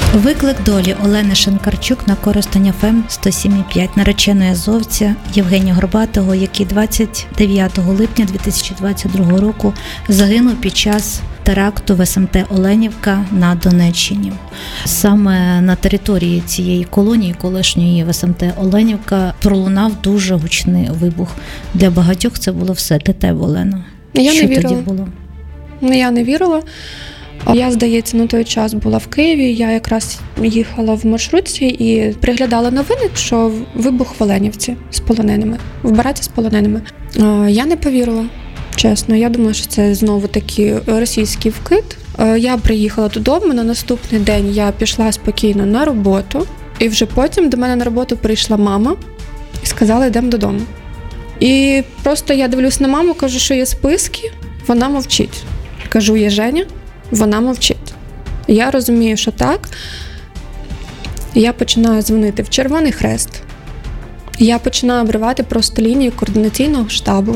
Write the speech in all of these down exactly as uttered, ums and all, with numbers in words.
Виклик долі Олени Шинкарчук на Коростень еф ем сто сім і п'ять, нареченої азовця Євгенія Горбатого, який двадцять дев'ятого липня дві тисячі двадцять другого року загинув під час теракту в ес ем те Оленівка на Донеччині. Саме на території цієї колонії, колишньої в ес ем те Оленівка, пролунав дуже гучний вибух. Для багатьох це було все. Для тебе, Олена. Я Що не вірила. тоді було? Я не вірила. Я, здається, на той час була в Києві, я якраз їхала в маршрутці і приглядала новини, що вибух в Оленівці з полоненими, в бараці з полоненими. Я не повірила, чесно. Я думала, що це знову такий російський вкид. Я приїхала додому, на наступний день я пішла спокійно на роботу, і вже потім до мене на роботу прийшла мама і сказала, йдемо додому. І просто я дивлюсь на маму, кажу, що є списки, вона мовчить. Кажу, є Женя, вона мовчить. Я розумію, що так. Я починаю дзвонити в Червоний Хрест. Я починаю обривати просто лінію координаційного штабу,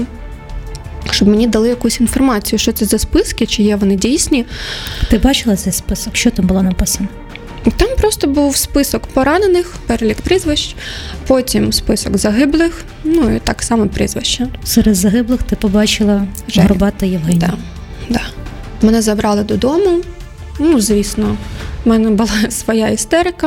щоб мені дали якусь інформацію, що це за списки, чи є вони дійсні. Ти бачила цей список? Що там було написано? Там просто був список поранених, перелік прізвищ, потім список загиблих, ну і так само прізвища. Серед загиблих ти побачила Горбата Євгенію. Так, да, да. Мене забрали додому, ну, звісно, в мене була своя істерика.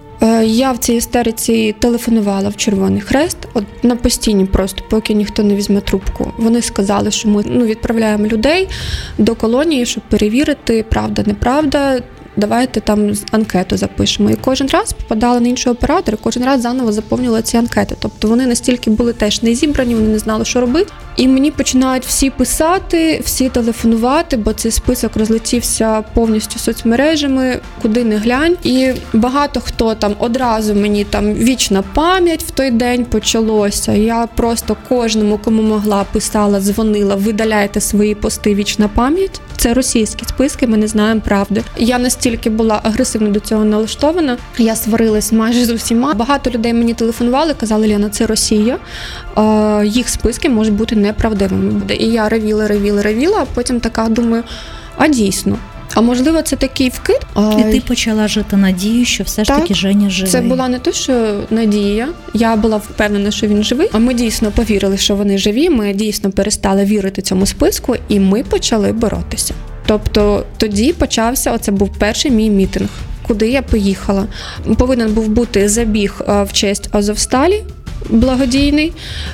Я в цій істериці телефонувала в Червоний Хрест, от на постійні просто, поки ніхто не візьме трубку. Вони сказали, що ми ну, відправляємо людей до колонії, щоб перевірити, правда, неправда, давайте там анкету запишемо. І кожен раз попадали на іншого оператора, кожен раз заново заповнювали ці анкети. Тобто вони настільки були теж не зібрані, вони не знали, що робити. І мені починають всі писати, всі телефонувати, бо цей список розлетівся повністю соцмережами, куди не глянь. І багато хто там одразу мені там вічна пам'ять в той день почалося. Я просто кожному, кому могла, писала, дзвонила, видаляйте свої пости вічна пам'ять. Це російські списки, ми не знаємо правди. Я настільки була агресивно до цього налаштована. Я сварилась майже з усіма. Багато людей мені телефонували, казали, Лена, це Росія. Їх списки можуть бути неправдивими. І я ревіла, ревіла, ревіла, а потім така думаю, а дійсно? А можливо, це такий вкид? І ти почала жити надією, що все ж так, таки Женя живий. Це була не то, що надія. Я була впевнена, що він живий. А ми дійсно повірили, що вони живі. Ми дійсно перестали вірити цьому списку, і ми почали боротися. Тобто тоді почався, оце був перший мій мітинг, куди я поїхала. Повинен був бути забіг в честь Азовсталі, благодійний.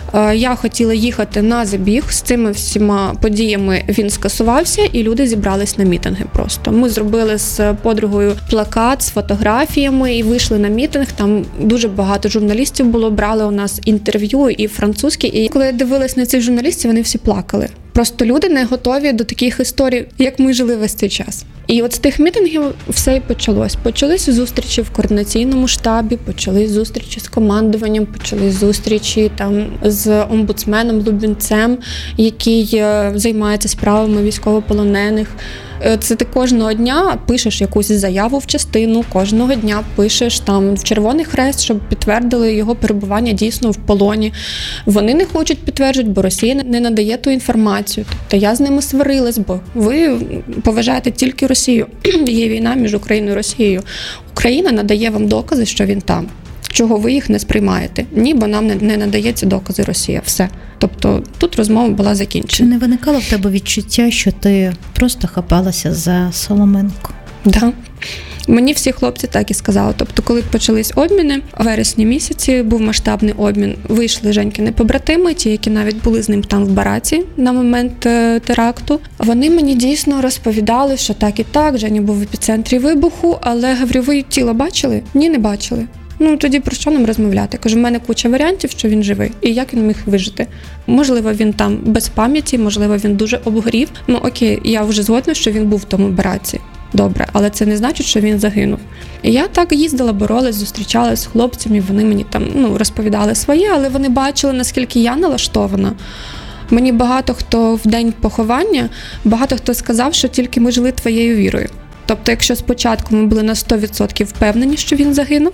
Я хотіла їхати на забіг. З цими всіма подіями він скасувався, і люди зібрались на мітинги просто. Ми зробили з подругою плакат з фотографіями і вийшли на мітинг. Там дуже багато журналістів було, брали у нас інтерв'ю і французькі. І коли я дивилась на цих журналістів, вони всі плакали. Просто люди не готові до таких історій, як ми жили весь цей час. І от з тих мітингів все і почалось. Почались зустрічі в координаційному штабі, почались зустрічі з командуванням, почались зустрічі там з омбудсменом Лубінцем, який займається справами військовополонених. Це ти кожного дня пишеш якусь заяву в частину, кожного дня пишеш там в Червоний Хрест, щоб підтвердили його перебування дійсно в полоні. Вони не хочуть підтверджувати, бо Росія не надає ту інформацію. Тобто я з ними сварилась, бо ви поважаєте тільки Росію. Є війна між Україною і Росією. Україна надає вам докази, що він там. Чого ви їх не сприймаєте? Ні, бо нам не, не надається докази Росія. Все. Тобто тут розмова була закінчена. Чи не виникало в тебе відчуття, що ти просто хапалася за соломинку? Да. Мені всі хлопці так і сказали. Тобто, коли почались обміни, в вересні місяці був масштабний обмін. Вийшли Женькини побратими, ті, які навіть були з ним там в бараці на момент теракту. Вони мені дійсно розповідали, що так і так, Женя був в епіцентрі вибуху, але, говорю, ви тіло бачили? Ні, не бачили. Ну, тоді про що нам розмовляти? Кажу, в мене куча варіантів, що він живий. І як він міг вижити? Можливо, він там без пам'яті, можливо, він дуже обгорів. Ну, окей, я вже згодна, що він був в тому бараці. Добре, але це не значить, що він загинув. І я так їздила, боролась, зустрічалась з хлопцями, вони мені там, ну, розповідали своє, але вони бачили, наскільки я налаштована. Мені багато хто в день поховання, багато хто сказав, що тільки ми жили твоєю вірою. Тобто, якщо спочатку ми були на сто відсотків впевнені, що він загинув,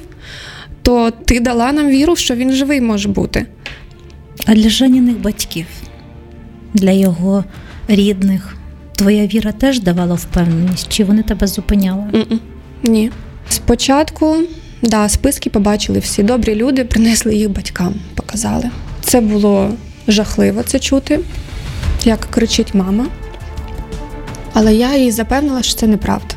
то ти дала нам віру, що він живий може бути. А для Женіних батьків, для його рідних, твоя віра теж давала впевненість? Чи вони тебе зупиняли? Mm-mm. Ні. Спочатку, да, списки побачили всі. Добрі люди, принесли їх батькам, показали. Це було жахливо це чути, як кричить мама. Але я їй запевнила, що це неправда.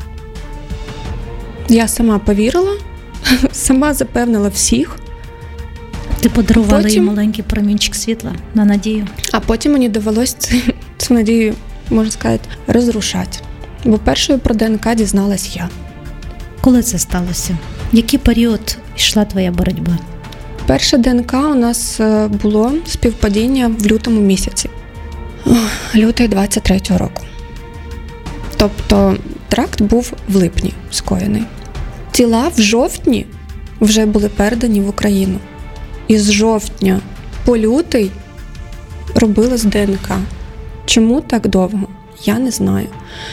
Я сама повірила, сама запевнила всіх. Ти подарувала Потім... їй маленький промінчик світла на надію. А потім мені довелося цю, цю надію, можна сказати, розрушати. Бо першою про ДНК дізналась я. Коли це сталося? Який період йшла твоя боротьба? Перше ДНК у нас було співпадіння в лютому місяці. Лютий двадцять третього року. Тобто теракт був в липні скоєний. Тіла в жовтні вже були передані в Україну. І з жовтня по лютий робилось ДНК. Чому так довго? Я не знаю.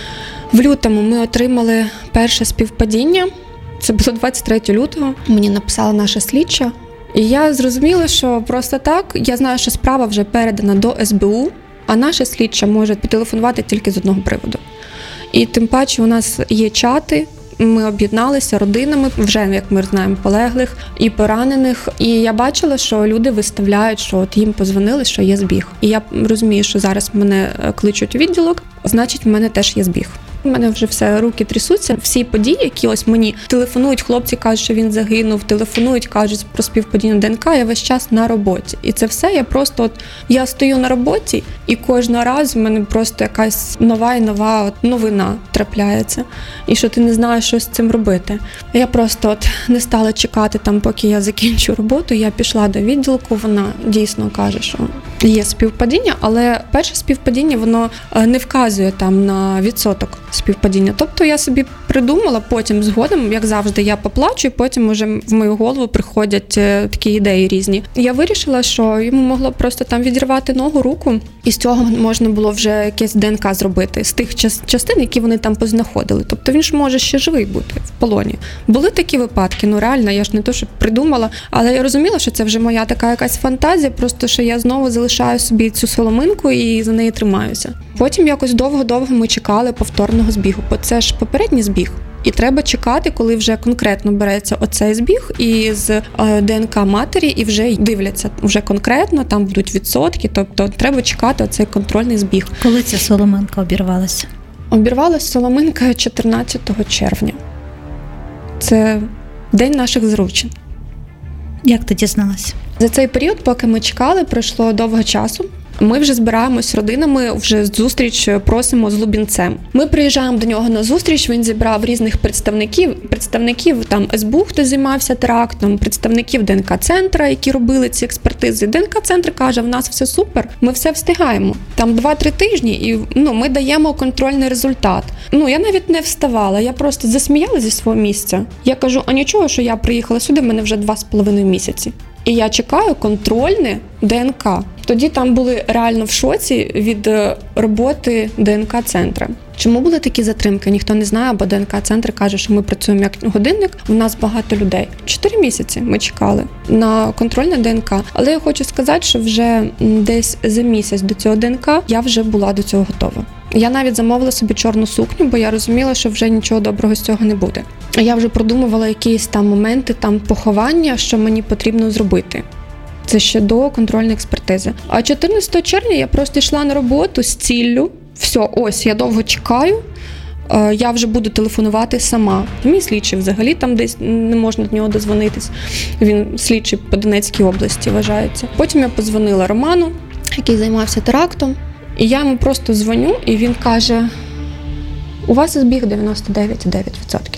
В лютому ми отримали перше співпадіння. Це було двадцять третього лютого. Мені написала наша слідча. І я зрозуміла, що просто так, я знаю, що справа вже передана до ес бе у, а наша слідча може потелефонувати тільки з одного приводу. І тим паче у нас є чати, ми об'єдналися родинами, вже, як ми знаємо, полеглих і поранених. І я бачила, що люди виставляють, що от їм подзвонили, що є збіг. І я розумію, що зараз мене кличуть у відділок, значить, в мене теж є збіг. У мене вже все, руки трясуться. Всі події, які ось мені телефонують, хлопці кажуть, що він загинув, телефонують, кажуть про співпадіння ДНК, я весь час на роботі. І це все, я просто, от, я стою на роботі, і кожного разу в мене просто якась нова і нова от, новина трапляється. І що ти не знаєш, що з цим робити. Я просто от не стала чекати там, поки я закінчу роботу, я пішла до відділку, вона дійсно каже, що є співпадіння, але перше співпадіння, воно не вказує там на відсоток співпадіння. Тобто я собі придумала, потім згодом, як завжди, я поплачу, і потім уже в мою голову приходять такі ідеї різні. Я вирішила, що йому могло просто там відірвати ногу, руку, і з цього можна було вже якесь ДНК зробити, з тих частин, які вони там познаходили. Тобто він ж може ще живий бути в полоні. Були такі випадки, ну реально, я ж не то, що придумала, але я розуміла, що це вже моя така якась фантазія, просто що я знову залишаю собі цю соломинку і за неї тримаюся. Потім якось довго-довго ми чекали повторного збігу, бо це ж попередній збіг. І треба чекати, коли вже конкретно береться оцей збіг із е, ДНК матері і вже дивляться вже конкретно, там будуть відсотки, тобто треба чекати оцей контрольний збіг. Коли ця соломинка обірвалася? Обірвалася соломинка чотирнадцятого червня. Це день наших зручень. Як ти дізналася? За цей період, поки ми чекали, пройшло довго часу. Ми вже збираємось родинами, вже зустріч просимо з Лубінцем. Ми приїжджаємо до нього на зустріч, він зібрав різних представників, представників там ес бе у, хто займався терактом, представників ДНК-центра, які робили ці експертизи. ДНК-центр каже, в нас все супер, ми все встигаємо. Там два-три тижні і ну, ми даємо контрольний результат. Ну, я навіть не вставала, я просто засміялася зі свого місця. Я кажу, а нічого, що я приїхала сюди, в мене вже два з половиною місяці. І я чекаю контрольне ДНК. Тоді там були реально в шоці від роботи ДНК-центра. Чому були такі затримки? Ніхто не знає, бо ДНК-центр каже, що ми працюємо як годинник, у нас багато людей. Чотири місяці ми чекали на контрольне ДНК. Але я хочу сказати, що вже десь за місяць до цього ДНК я вже була до цього готова. Я навіть замовила собі чорну сукню, бо я розуміла, що вже нічого доброго з цього не буде. Я вже продумувала якісь там моменти, там поховання, що мені потрібно зробити. Це ще до контрольної експертизи. А чотирнадцятого червня я просто йшла на роботу з ціллю. Все, ось, я довго чекаю, я вже буду телефонувати сама. Мій слідчий взагалі там десь не можна до нього дозвонитись. Він слідчий по Донецькій області вважається. Потім я подзвонила Роману, який займався терактом. І я йому просто дзвоню, і він каже, у вас збіг дев'яносто дев'ять цілих дев'ять десятих відсотка.